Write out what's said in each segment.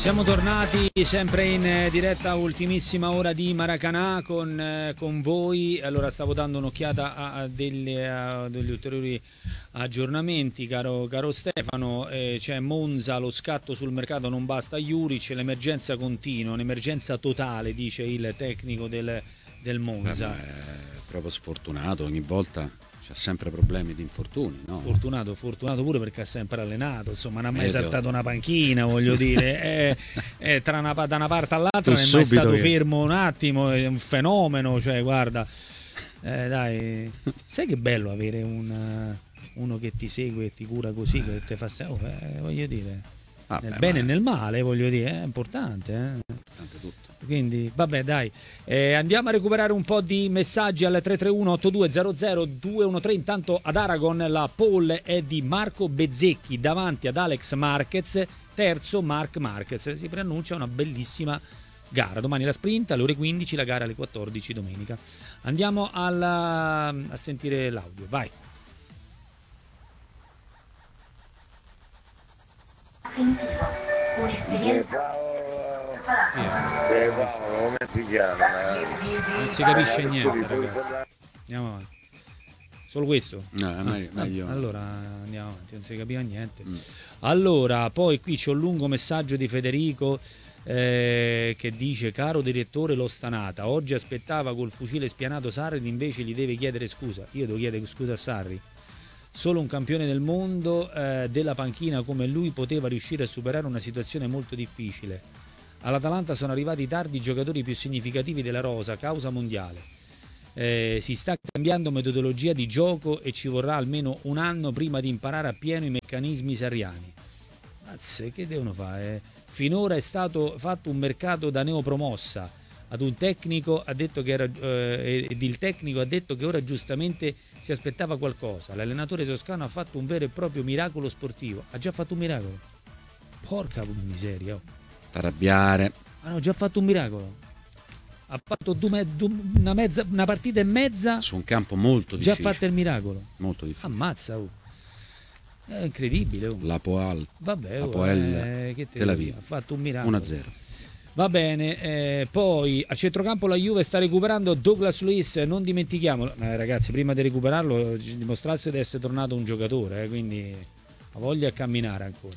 Siamo tornati sempre in diretta, ultimissima ora di Maracanã con voi. Allora stavo dando un'occhiata a degli ulteriori aggiornamenti, caro Stefano. C'è Monza, lo scatto sul mercato, non basta Juric, l'emergenza continua, un'emergenza totale, dice il tecnico del Monza. È proprio sfortunato, ogni volta c'ha sempre problemi di infortuni, no? Fortunato pure perché ha sempre allenato, insomma, non ha mai saltato una panchina, voglio dire, da una parte all'altra non è mai stato fermo un attimo, è un fenomeno, cioè guarda, dai, sai che bello avere uno che ti segue e ti cura così, che ti fa voglio dire, nel bene e nel male, voglio dire, è importante, Importante tutto. Quindi vabbè, dai, andiamo a recuperare un po' di messaggi al 331-8200-213. Intanto ad Aragon la pole è di Marco Bezzecchi davanti ad Alex Marquez, terzo Marc Marquez. Si preannuncia una bellissima gara, domani la sprint alle ore 15, la gara alle 14 domenica. Andiamo a sentire l'audio, vai. Come si chiama? Non si capisce niente, ragazzi. Andiamo avanti. Solo questo? No, meglio. Allora andiamo avanti, non si capiva niente. Allora, poi qui c'è un lungo messaggio di Federico che dice: caro direttore, l'ho stanata. Oggi aspettava col fucile spianato Sarri, invece gli deve chiedere scusa. Io devo chiedere scusa a Sarri? Solo un campione del mondo della panchina come lui poteva riuscire a superare una situazione molto difficile. All'Atalanta sono arrivati tardi i giocatori più significativi della rosa, causa mondiale. Si sta cambiando metodologia di gioco e ci vorrà almeno un anno prima di imparare appieno i meccanismi sarriani. Mazze, che devono fare? Finora è stato fatto un mercato da neopromossa. Ad un tecnico ha detto che ed il tecnico ha detto che ora giustamente si aspettava qualcosa. L'allenatore toscano ha fatto un vero e proprio miracolo sportivo. Ha già fatto un miracolo? Porca miseria. Arrabbiare. Hanno già fatto un miracolo. Ha fatto una partita e mezza Su un campo molto difficile. Già fatto il miracolo. Molto difficile. Ammazza. È incredibile. L'Apoel. Vabbè, che Tel Aviv. Ha fatto un miracolo. 1-0. Va bene, poi a centrocampo la Juve sta recuperando Douglas Luiz, non dimentichiamolo, ragazzi, prima di recuperarlo dimostrasse di essere tornato un giocatore, quindi ha voglia di camminare ancora.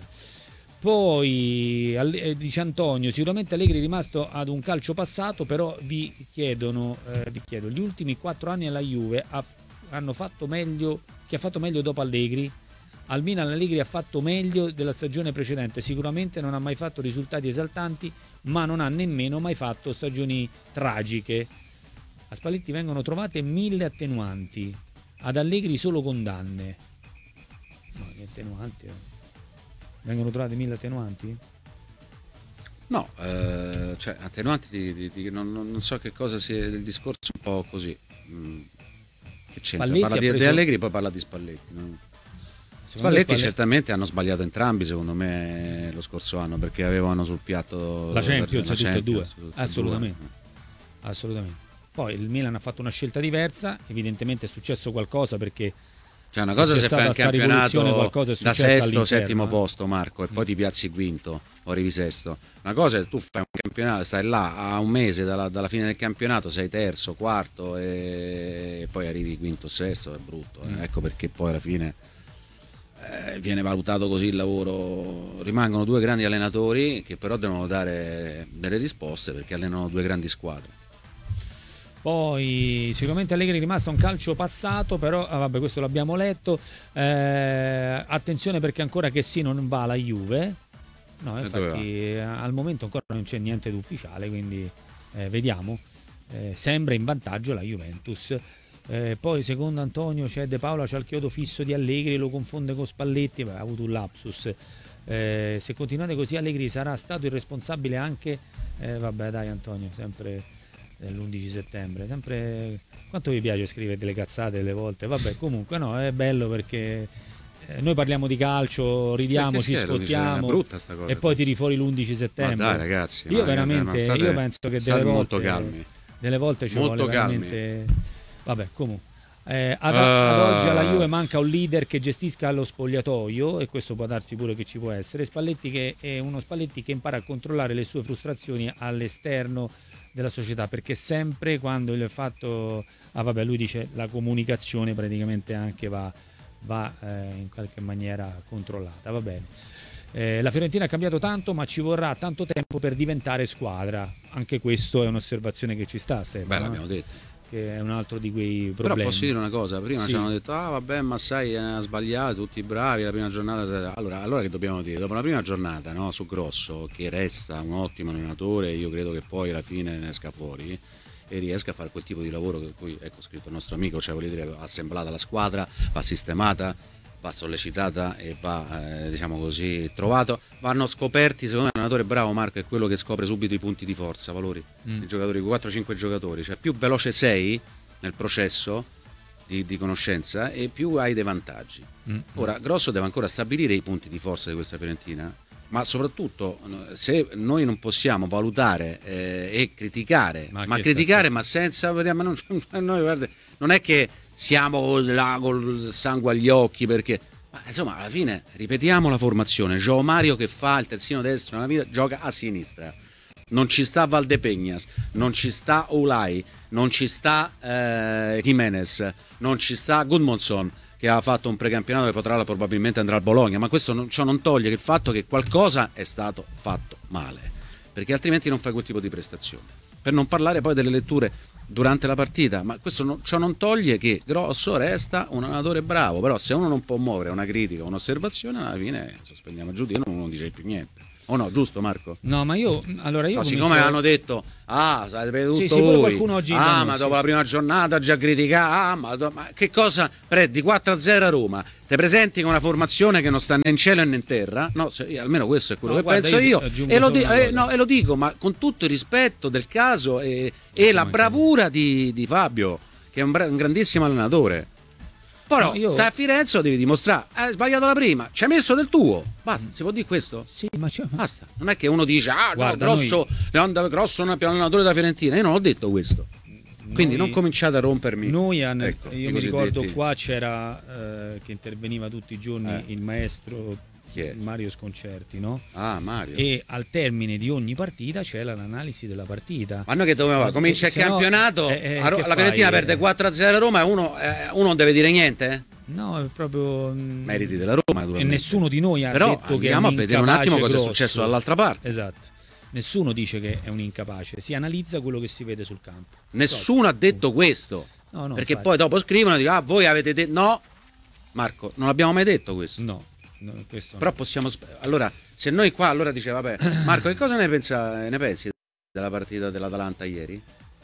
Poi dice Antonio, sicuramente Allegri è rimasto ad un calcio passato, però vi chiedo, gli ultimi 4 anni alla Juve hanno fatto meglio, chi ha fatto meglio dopo Allegri? Al Milan Allegri ha fatto meglio della stagione precedente, sicuramente non ha mai fatto risultati esaltanti, ma non ha nemmeno mai fatto stagioni tragiche. A Spalletti vengono trovate 1000 attenuanti, ad Allegri solo condanne. No, che attenuanti? Vengono trovate 1000 attenuanti? No, cioè attenuanti non so che cosa sia il discorso, un po' così. Che c'entra? Parla di Allegri, poi parla di Spalletti, no? Spalletti certamente hanno sbagliato entrambi, secondo me, lo scorso anno, perché avevano sul piatto la Champions, tutte e due. Assolutamente. Poi il Milan ha fatto una scelta diversa, evidentemente è successo qualcosa, perché cioè una cosa se fai un campionato da sesto o settimo posto, Marco, e poi ti piazzi quinto o arrivi sesto. Una cosa è tu fai un campionato, stai là a un mese dalla fine del campionato, sei terzo, quarto e poi arrivi quinto o sesto, è brutto. Ecco perché poi alla fine viene valutato così il lavoro. Rimangono due grandi allenatori che però devono dare delle risposte, perché allenano due grandi squadre. Poi sicuramente Allegri è rimasto un calcio passato, però vabbè, questo l'abbiamo letto. Attenzione perché ancora che sì non va alla Juve. No, infatti al momento ancora non c'è niente di ufficiale, quindi vediamo. Sembra in vantaggio la Juventus. Poi secondo Antonio c'è De Paola, c'ha il chiodo fisso di Allegri, lo confonde con Spalletti. Ha avuto un lapsus. Se continuate così Allegri sarà stato il responsabile anche vabbè dai Antonio, sempre l'11 settembre, sempre quanto vi piace scrivere delle cazzate delle volte, vabbè, comunque no, è bello perché noi parliamo di calcio, ridiamo, ci scottiamo e poi tiri fuori l'11 settembre. Ma dai ragazzi, io veramente io penso che delle volte molto calmi, delle volte ci molto vuole calmi. veramente, vabbè, comunque Ad oggi alla Juve manca un leader che gestisca lo spogliatoio, e questo può darsi pure che ci può essere. Spalletti che è uno Spalletti che impara a controllare le sue frustrazioni all'esterno della società, perché sempre quando il fatto lui dice la comunicazione praticamente anche va in qualche maniera controllata. Va bene. La Fiorentina ha cambiato tanto, ma ci vorrà tanto tempo per diventare squadra. Anche questo è un'osservazione che ci sta, Stefano. L'abbiamo detto. Che è un altro di quei problemi. Però posso dire una cosa, prima ci hanno detto vabbè, ma sai, ha sbagliato, tutti bravi, la prima giornata. Allora che dobbiamo dire? Dopo la prima giornata, no, su Grosso, che resta un ottimo allenatore, io credo che poi alla fine ne esca fuori e riesca a fare quel tipo di lavoro che poi, ecco, scritto il nostro amico, cioè vuol dire va assemblata la squadra, va sistemata, va sollecitata e va, diciamo così, trovato. Vanno scoperti, secondo me un allenatore bravo, Marco, è quello che scopre subito i punti di forza, valori, i giocatori, 4-5 giocatori, cioè più veloce sei nel processo di conoscenza e più hai dei vantaggi. Ora, Grosso deve ancora stabilire i punti di forza di questa Fiorentina, ma soprattutto se noi non possiamo valutare e criticare, ma senza, noi, guarda, non è che siamo là col sangue agli occhi, perché insomma alla fine ripetiamo la formazione. Gio Mario che fa il terzino destro nella vita gioca a sinistra, non ci sta Valdepegnas, non ci sta Olai, non ci sta Jimenez, non ci sta Gudmundsson che ha fatto un precampionato che potrà probabilmente andrà al Bologna, ma questo non toglie il fatto che qualcosa è stato fatto male, perché altrimenti non fai quel tipo di prestazione. Per non parlare poi delle letture durante la partita, ma questo ciò non toglie che Grosso resta un allenatore bravo, però se uno non può muovere una critica, un'osservazione, alla fine sospendiamo il giudizio, non dice più niente. O no, giusto Marco? No, ma io siccome hanno detto sapete tutto sì, voi, qualcuno oggi ma dopo la prima giornata già criticato, ma che cosa di 4-0 a Roma te presenti con una formazione che non sta né in cielo né in terra? No, almeno questo è quello che penso io e lo dico, ma con tutto il rispetto del caso e la bravura di Fabio, che è un grandissimo allenatore. Però stai a Firenze, lo devi dimostrare. Hai sbagliato la prima, ci hai messo del tuo. Basta, si può dire questo? Sì, ma basta. Non è che uno dice Grosso non è più allenatore da Fiorentina. Io non ho detto questo. Quindi non cominciate a rompermi. Io mi ricordo qua c'era che interveniva tutti i giorni il maestro Mario Sconcerti, no? Mario. E al termine di ogni partita c'è l'analisi della partita. Ma noi che doveva fare? Comincia il campionato, la Fiorentina perde 4-0 a Roma e uno non deve dire niente? No, è proprio meriti della Roma, naturalmente. E nessuno di noi ha detto che andiamo a vedere un attimo cosa è successo dall'altra parte. Esatto. Nessuno dice che è un incapace, si analizza quello che si vede sul campo. Nessuno ha detto questo. No, perché infatti. Poi dopo scrivono e dicono voi avete detto. No, Marco, non abbiamo mai detto questo. No, però possiamo. Allora, se noi qua allora dice vabbè, Marco, che cosa ne pensi della partita dell'Atalanta ieri?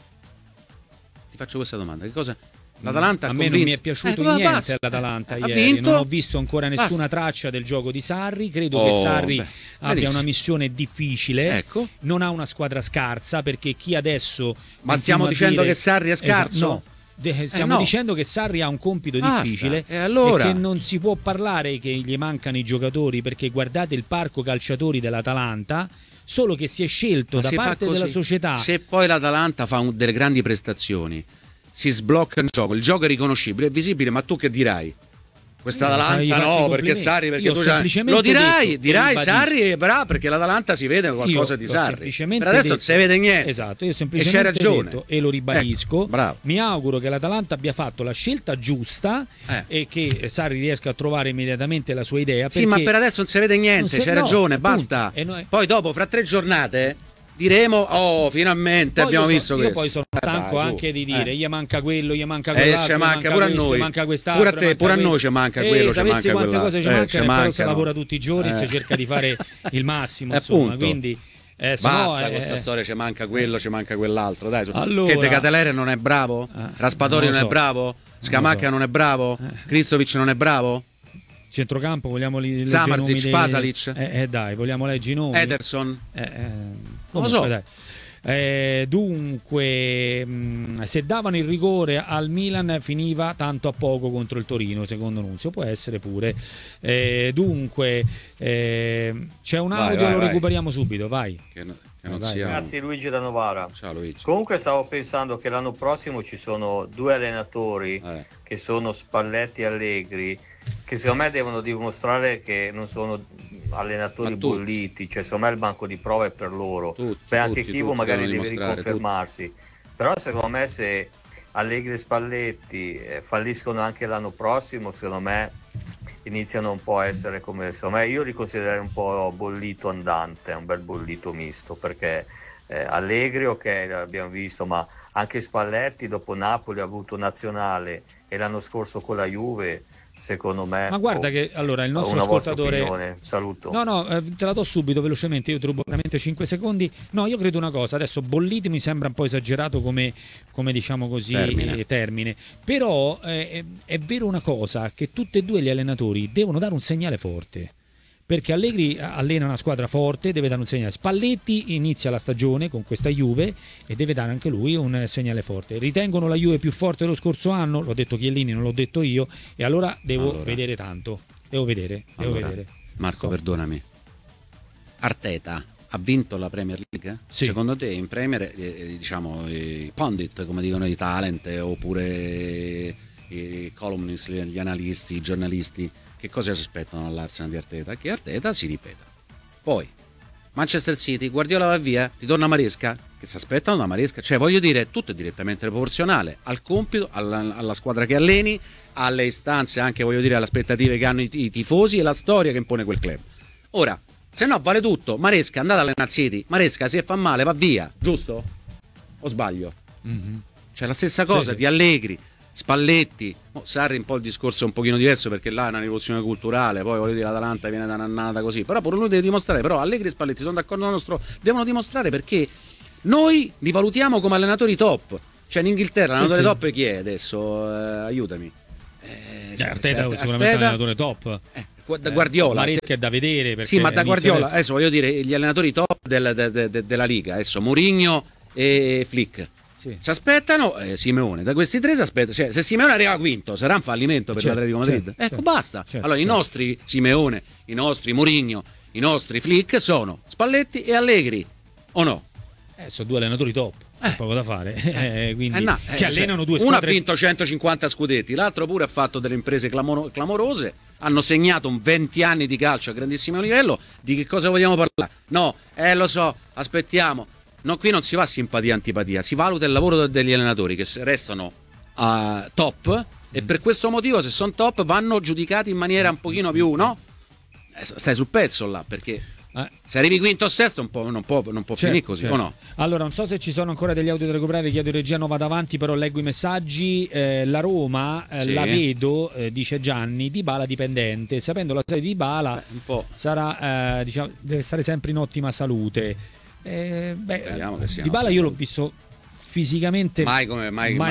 Ti faccio questa domanda. Che cosa? L'Atalanta a me non mi è piaciuto niente l'Atalanta ieri. Non ho visto ancora nessuna traccia del gioco di Sarri. Credo che Sarri abbia una missione difficile. Ecco. Non ha una squadra scarsa, perché chi adesso. Ma stiamo dicendo che Sarri è scarso? No. Stiamo dicendo che Sarri ha un compito difficile e allora? E che non si può parlare che gli mancano i giocatori, perché guardate il parco calciatori dell'Atalanta, solo che si è scelto da parte della società. Se poi l'Atalanta fa delle grandi prestazioni, si sblocca il gioco è riconoscibile, è visibile, ma tu che dirai? Questa Atalanta no, perché Sarri, perché tu lo dirai Sarri è bravo, perché l'Atalanta si vede qualcosa di Sarri. Per adesso non si vede niente. Esatto, io semplicemente c'hai ragione. Detto, e lo ribadisco, mi auguro che l'Atalanta abbia fatto la scelta giusta e che Sarri riesca a trovare immediatamente la sua idea. Sì, ma per adesso non si vede niente, c'hai ragione, basta. Poi dopo, fra 3 giornate diremo finalmente poi abbiamo visto questo. Io poi sono stanco anche di dire gli manca quello, gli manca quell'altro, ci manca pure questo, a noi, manca quest'altro, pure a te, pure a noi ci manca quello, ci manca quante cose ci mancano, però si lavora tutti i giorni, si cerca di fare il massimo, insomma, quindi basta questa storia, ci manca quello, ci manca quell'altro, dai. Allora, che De Ketelere non è bravo? Raspadori non è bravo? Scamacca non è bravo? Kristovic non è bravo? Centrocampo vogliamo leggere Samardzic, Pasalic, dai, vogliamo leggere i nomi. Ederson, non lo so. Dai. Dunque, se davano il rigore al Milan finiva tanto a poco contro il Torino, secondo Nunzio. Può essere pure. Dunque, c'è un audio, lo recuperiamo subito, vai. Grazie Luigi da Novara. Ciao Luigi. Comunque stavo pensando che l'anno prossimo ci sono due allenatori che sono Spalletti e Allegri, che secondo me devono dimostrare che non sono allenatori bolliti, cioè secondo me il banco di prova è per loro. Anche Chivo magari deve riconfermarsi, però secondo me se Allegri e Spalletti falliscono anche l'anno prossimo, secondo me iniziano un po' a essere come, secondo me, io li considererei un po' bollito andante, un bel bollito misto, perché Allegri ok, l'abbiamo visto, ma anche Spalletti dopo Napoli ha avuto nazionale e l'anno scorso con la Juve, secondo me. Ma guarda che allora il nostro ascoltatore, saluto. No, te la do subito velocemente, io trovo veramente 5 secondi. No, io credo una cosa, adesso bolliti mi sembra un po' esagerato come diciamo così termine. Però è vero una cosa, che tutti e due gli allenatori devono dare un segnale forte. Perché Allegri allena una squadra forte, deve dare un segnale. Spalletti inizia la stagione con questa Juve e deve dare anche lui un segnale forte. Ritengono la Juve più forte dello scorso anno? L'ho detto Chiellini, non l'ho detto io. E allora devo vedere tanto. Devo vedere. Marco, perdonami. Arteta ha vinto la Premier League? Sì. Secondo te in Premier, diciamo, i pundit, come dicono i talent, oppure i columnist, gli analisti, i giornalisti, che cosa si aspettano dall'Arsenal di Arteta? Che Arteta si ripeta. Poi Manchester City, Guardiola va via, ritorna Maresca, che si aspettano da Maresca? Cioè, voglio dire, tutto è direttamente proporzionale al compito, alla squadra che alleni, alle istanze, anche voglio dire alle aspettative che hanno i tifosi e la storia che impone quel club. Ora, se no vale tutto. Maresca, andate a allenare City, Maresca se fa male va via, giusto? O sbaglio? Mm-hmm. Cioè la stessa cosa di Allegri, Spalletti, Sarri un po' il discorso è un pochino diverso perché là è una rivoluzione culturale, poi voglio dire l'Atalanta viene dannata così, però pure lui deve dimostrare, però Allegri e Spalletti sono d'accordo nostro, devono dimostrare, perché noi li valutiamo come allenatori top, cioè in Inghilterra l'allenatore top chi è adesso? Aiutami. Arteta è sicuramente un allenatore top. Guardiola Maresca è da vedere, sì, ma da Guardiola adesso voglio dire gli allenatori top della Liga, adesso Mourinho e Flick. Sì. Si aspettano Simeone, da questi tre si aspetta, cioè, se Simeone arriva quinto sarà un fallimento per l'Atletico Madrid. Basta. Allora i nostri Simeone, i nostri Mourinho, i nostri Flick sono Spalletti e Allegri, o no? Sono due allenatori top, poco da fare. Quindi che allenano due squadre. Uno ha vinto 150 scudetti, l'altro pure ha fatto delle imprese clamorose, hanno segnato 20 anni di calcio a grandissimo livello. Di che cosa vogliamo parlare? No, lo so, aspettiamo. No, qui non si va simpatia e antipatia, si valuta il lavoro degli allenatori che restano top e per questo motivo se sono top vanno giudicati in maniera un pochino più, no? Stai sul pezzo là, perché se arrivi quinto o sesto non può finire così, o no? Allora, non so se ci sono ancora degli audio da recuperare, chiedo regia, non vado avanti, però leggo i messaggi. La Roma la vedo, dice Gianni, Dybala dipendente, sapendo la storia di Dybala sarà, diciamo, deve stare sempre in ottima salute. Dybala io l'ho visto fisicamente mai come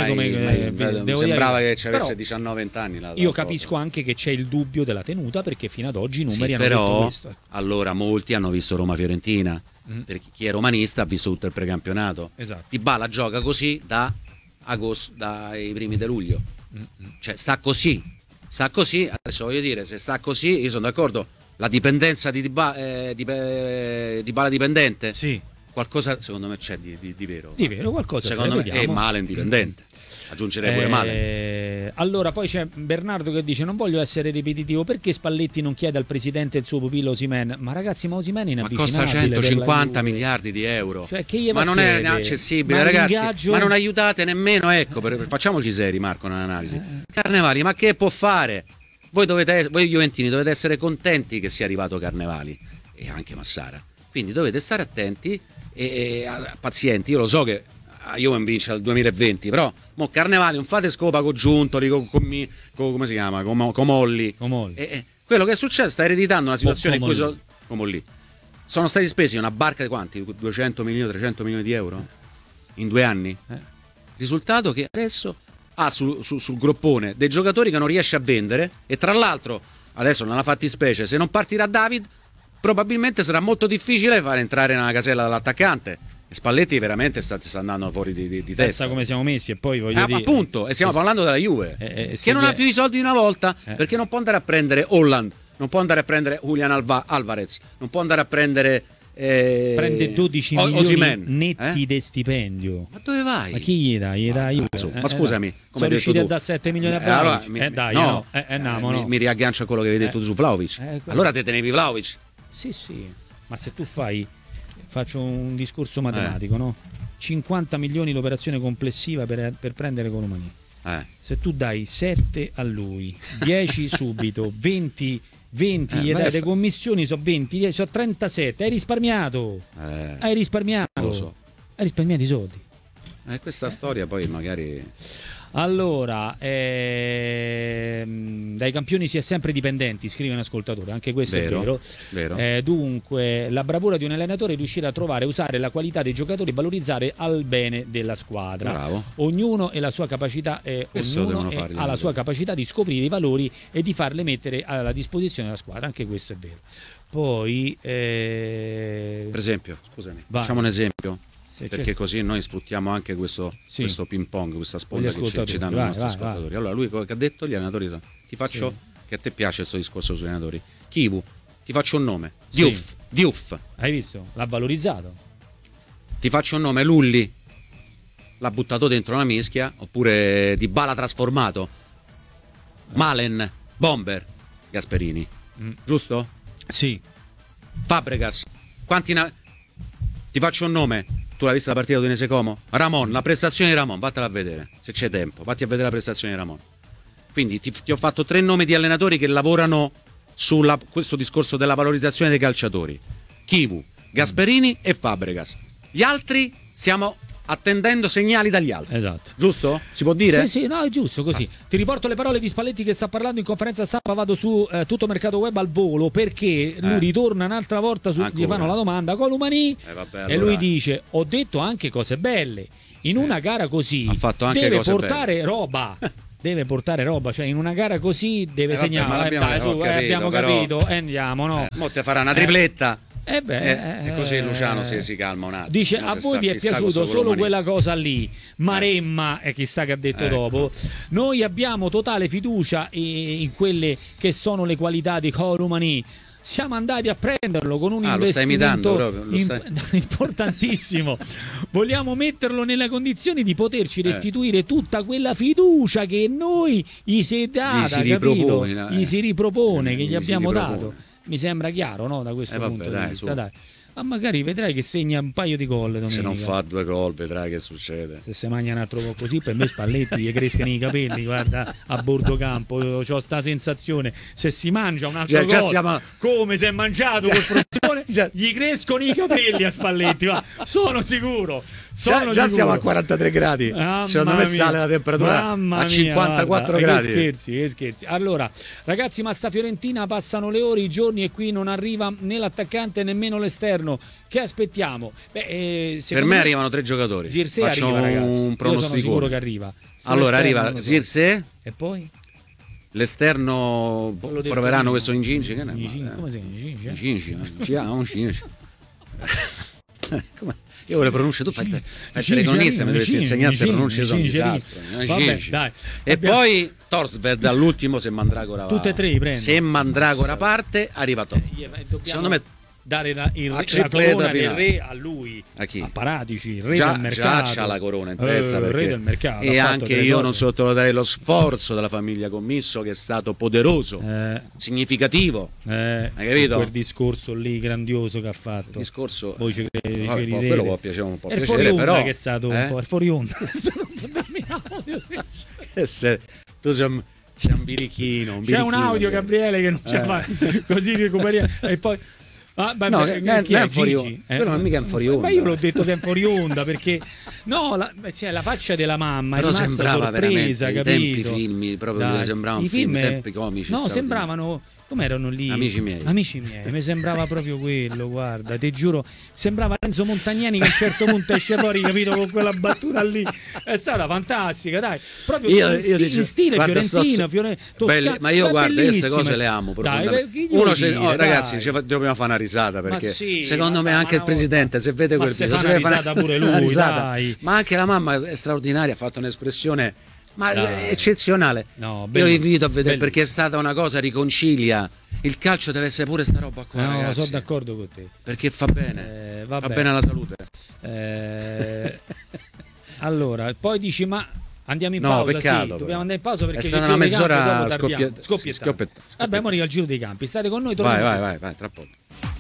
sembrava che ci avesse 19-20 anni io capisco anche che c'è il dubbio della tenuta, perché fino ad oggi i numeri hanno detto questo. Allora molti hanno visto Roma-Fiorentina, perché chi è romanista ha visto tutto il precampionato. Esatto. Dybala gioca così dai primi di luglio, cioè sta così adesso voglio dire, se sta così io sono d'accordo. La dipendenza di Dybala dipendente? Sì. Qualcosa secondo me c'è di vero. Di vero, qualcosa. Secondo me è male indipendente. Aggiungerei pure male. Allora poi c'è Bernardo che dice: non voglio essere ripetitivo, perché Spalletti non chiede al presidente il suo pupillo Osimhen? Ma ragazzi, ma Osimhen è inavvicinabile, ma costa 150 miliardi di euro, cioè, che ma non è accessibile, ragazzi, ma non aiutate nemmeno, ecco, facciamoci seri, Marco, nell'analisi. Carnevali, ma che può fare? Voi Juventini dovete essere contenti che sia arrivato Carnevali e anche Massara, quindi dovete stare attenti e pazienti. Io lo so che Juve vince al 2020, però mo Carnevali non fate scopa con Giuntoli, come si chiama, con Molli. Quello che è successo, sta ereditando una situazione in cui sono stati spesi una barca di quanti? 200 milioni, 300 milioni di euro in 2 anni. Risultato che adesso ha sul groppone dei giocatori che non riesce a vendere, e tra l'altro adesso nella fattispecie se non partirà David probabilmente sarà molto difficile fare entrare nella casella dell'attaccante, Spalletti veramente sta andando fuori di testa. Pensa come siamo messi, e poi voglio dire, appunto, e stiamo parlando della Juve, che non ha più i soldi di una volta, perché non può andare a prendere Holland, non può andare a prendere Julian Alvarez, non può andare a prendere prende 12 milioni Osimhen, netti di stipendio. Ma dove vai? Ma chi gli dà? Gli dà io. Ma scusami, come sono riusciti a dare 7 milioni a Vlahovic? Allora, mi riaggancio a quello che avevi detto tu su Vlahovic. Allora te tenevi Vlahovic? Sì, ma se tu faccio un discorso matematico, no? 50 milioni l'operazione complessiva per prendere Colomani. Se tu dai 7 a lui, 10 subito, 20 gli dai le commissioni, sono 20, sono 37, hai risparmiato. Hai risparmiato. Lo so. Hai risparmiato i soldi. Questa storia poi magari... Allora, dai campioni si è sempre dipendenti, scrive un ascoltatore, anche questo è vero. Dunque, la bravura di un allenatore è riuscire a trovare, usare la qualità dei giocatori e valorizzare al bene della squadra. Bravo. Ognuno e la sua capacità, ha la sua capacità di scoprire i valori e di farle mettere alla disposizione della squadra, anche questo è vero. Poi, per esempio, scusami, facciamo un esempio. Perché così noi sfruttiamo anche questo ping pong, questa sponda che ci danno i nostri ascoltatori. Allora lui che ha detto, gli allenatori, ti faccio, che a te piace questo discorso sugli allenatori, Kivu, ti faccio un nome, Diouf. Hai visto? L'ha valorizzato. Ti faccio un nome, Lulli, l'ha buttato dentro una mischia, oppure Dybala trasformato, Malen, Bomber, Gasperini, giusto? Sì. Fabregas, ti faccio un nome. Tu l'hai vista la partita di Udinese Como? Ramon, la prestazione di Ramon, vattela a vedere, se c'è tempo, vatti a vedere la prestazione di Ramon. Quindi ti ho fatto 3 nomi di allenatori che lavorano su questo discorso della valorizzazione dei calciatori: Kivu, Gasperini e Fabregas. Gli altri stiamo attendendo segnali dagli altri. Esatto. Giusto? Si può dire? Sì, no, è giusto così. Ti riporto le parole di Spalletti che sta parlando in conferenza stampa, vado su Tutto Mercato Web al volo, perché lui ritorna un'altra volta gli fanno la domanda Colomani e lui dice: ho detto anche cose belle. In una gara così deve portare roba. Deve portare roba, cioè in una gara così deve segnare. Abbiamo capito, andiamo, no? Mo te farà una tripletta. E così Luciano si calma un attimo. Dice: a voi vi è piaciuto solo quella cosa lì, Maremma, e chissà che ha detto dopo. Noi abbiamo totale fiducia in quelle che sono le qualità di Colomani. Siamo andati a prenderlo con un investimento importantissimo. Vogliamo metterlo nelle condizioni di poterci restituire tutta quella fiducia che noi gli si è data, gli si ripropone, che gli abbiamo dato. Mi sembra chiaro, no? Da questo punto di vista, dai. Ma magari vedrai che segna un paio di gol domenica. Se non fa 2 gol vedrai che succede. Se si mangia un altro po' così, per me Spalletti gli crescono i capelli, guarda, a bordo campo. Ho sta sensazione, se si mangia un altro gol come si è mangiato col Frosinone, gli crescono i capelli a Spalletti, sono sicuro. Già siamo a 43 gradi. Secondo me sale la temperatura a 54 gradi. Che scherzi. Allora, ragazzi, Massa Fiorentina, passano le ore, i giorni e qui non arriva né l'attaccante nemmeno l'esterno. Che aspettiamo? Per me arrivano 3 giocatori. Zirkzee Faccio arriva, ragazzi. un pronostico. Io sono sicuro che arriva. Allora arriva Zirkzee. E poi? L'esterno proveranno questo Inginci. Come si chiama? Inginci. Come? Io le pronunce, tu fai il telecronista, mi dovresti insegnare se pronunce, sono un disastro. E poi Torsved all'ultimo, se Mandragora va. Tutte e 3 prende. Se Mandragora parte, arriva Top. Secondo me dare la corona del re a lui, a chi? A Paratici, il re del mercato. Già c'ha la corona in testa, il re del mercato. E anche io non sottovaluterei lo sforzo della famiglia Commisso, che è stato poderoso, significativo. Hai capito? Quel discorso lì grandioso che ha fatto. Il discorso voi ci quello può piacere un po', però che è stato un po' fuori onda. Tu sei un birichino, c'è un audio, Gabriele, che non c'è mai, così recuperiamo. E poi no, è fuori onda. Quello non è mica fuori onda. Ma io l'ho detto che è fuori onda, perché la faccia della mamma però è rimasta sorpresa, capito? I tempi filmi proprio sembravano tempi comici. No, sembravano come erano lì? Amici miei, mi sembrava proprio quello, guarda, ti giuro, sembrava Renzo Montagnani che a un certo punto esce fuori, capito, con quella battuta lì. È stata fantastica, dai, proprio in stile guarda, fiorentino, toscano. Ma io guarda, queste cose le amo profondamente. Ragazzi, dobbiamo fare una risata, perché secondo me anche il presidente, se vede quel video, si deve fare pure lui, dai. Ma anche la mamma è straordinaria, ha fatto un'espressione eccezionale. No, io vi invito a vedere, perché è stata una cosa, riconcilia. Il calcio deve essere pure sta roba qua, ragazzi. Sono d'accordo con te, perché fa bene, fa bene alla salute. Allora, poi dici, ma andiamo in pausa? Peccato, dobbiamo andare in pausa perché è stata una mezz'ora scoppiettata. Vabbè, ora al giro dei campi, state con noi, vai, tra poco.